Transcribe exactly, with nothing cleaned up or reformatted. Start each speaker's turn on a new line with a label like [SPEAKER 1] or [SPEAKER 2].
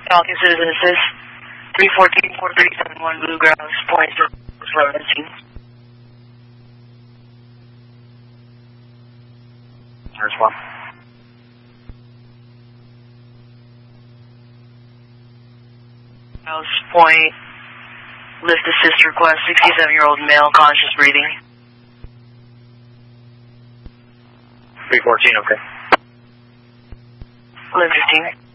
[SPEAKER 1] Falcon Citizen Assist. three fourteen, four three seven one Blue Grounds, point seven.
[SPEAKER 2] There's one.
[SPEAKER 1] House point, lift assist request, sixty-seven-year-old male, conscious breathing.
[SPEAKER 2] three fourteen, okay.
[SPEAKER 1] eleven fifteen.